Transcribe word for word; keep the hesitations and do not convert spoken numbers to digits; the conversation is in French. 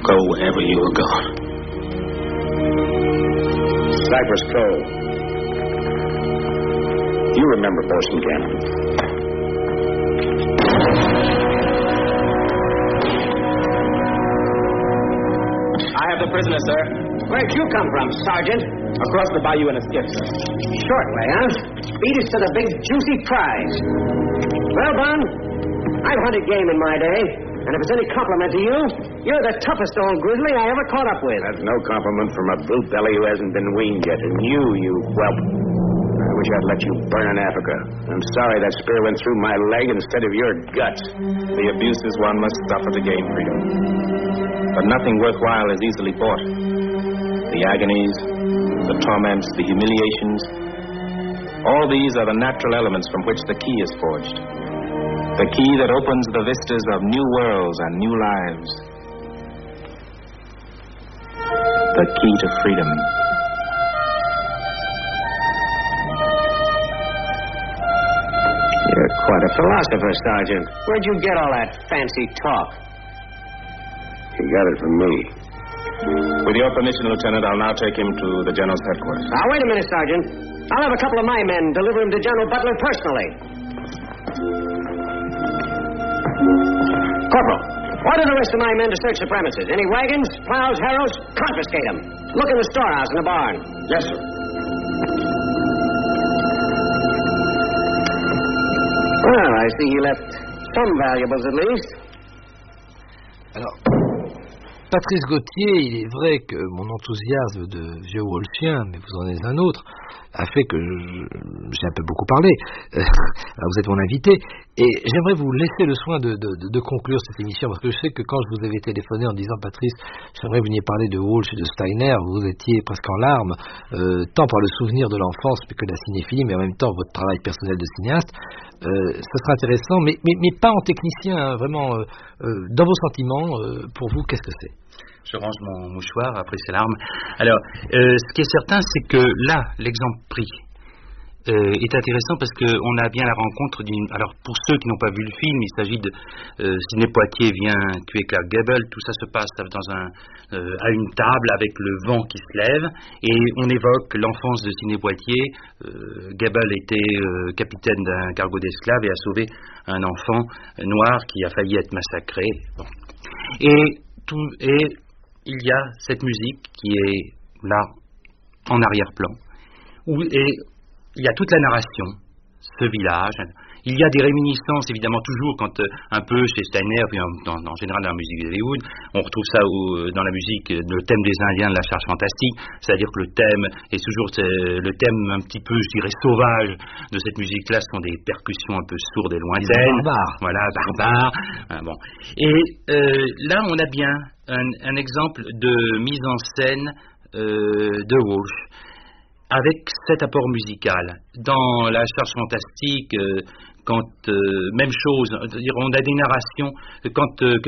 go wherever you are gone. Cypress Cove. You remember Orson Gannon. I have the prisoner, sir. Where'd you come from, Sergeant? Across the bayou in a skiff, sir. Shortly, huh? Beat us to the big, juicy prize. Well, Bond, I've hunted game in my day, and if it's any compliment to you, you're the toughest old grizzly I ever caught up with. That's no compliment from a brute belly who hasn't been weaned yet. And you, you whelp. I wish I'd let you burn in Africa. I'm sorry that spear went through my leg instead of your guts. The abuses one must suffer to gain freedom. But nothing worthwhile is easily bought. The agonies, the torments, the humiliations, all these are the natural elements from which the key is forged. The key that opens the vistas of new worlds and new lives. The key to freedom. You're quite a philosopher, Sergeant. Where'd you get all that fancy talk? He got it from me. With your permission, Lieutenant, I'll now take him to the General's headquarters. Now, wait a minute, Sergeant. I'll have a couple of my men deliver him to General Butler personally. Corporal, order the rest of my men to search the premises. Any wagons, plows, harrows, confiscate them. Look in the storehouse and the barn. Yes, sir. Well, I see he left some valuables at least. Alors, Patrice Gauthier, il est vrai que mon enthousiasme de vieux Wolfien, mais vous en êtes un autre, a fait que je, j'ai un peu beaucoup parlé. Alors vous êtes mon invité, et j'aimerais vous laisser le soin de, de, de conclure cette émission, parce que je sais que quand je vous avais téléphoné en disant Patrice, j'aimerais que vous veniez parler de Walsh et de Steiner, vous étiez presque en larmes, euh, tant par le souvenir de l'enfance que de la cinéphilie, mais en même temps votre travail personnel de cinéaste. Euh, ce sera intéressant, mais, mais, mais pas en technicien, hein, vraiment euh, euh, dans vos sentiments. Euh, pour vous, qu'est-ce que c'est? Je range mon mouchoir après ces larmes. Alors, euh, ce qui est certain, c'est que là, l'exemple pris euh, est intéressant parce qu'on a bien la rencontre d'une... Alors, pour ceux qui n'ont pas vu le film, il s'agit de... Euh, Sidney Poitier vient tuer Clark Gable, tout ça se passe dans un, euh, à une table avec le vent qui se lève, et on évoque l'enfance de Sidney Poitier. Euh, Gable était euh, capitaine d'un cargo d'esclaves et a sauvé un enfant noir qui a failli être massacré. Bon. Et... Tout, et il y a cette musique qui est là, en arrière-plan, où et il y a toute la narration, ce village. Il y a des réminiscences, évidemment, toujours, quand euh, un peu chez Steiner, puis en, en, en général dans la musique d'Hollywood, on retrouve ça où, dans la musique, le thème des Indiens de la charge fantastique, c'est-à-dire que le thème est toujours le thème un petit peu, je dirais, sauvage de cette musique-là, ce sont des percussions un peu sourdes et lointaines. Barbares. Voilà, barbares. Ah, bon. Et euh, là, on a bien un, un exemple de mise en scène euh, de Walsh, avec cet apport musical. Dans la charge fantastique, euh, quand, euh, même chose, on a des narrations, quand euh,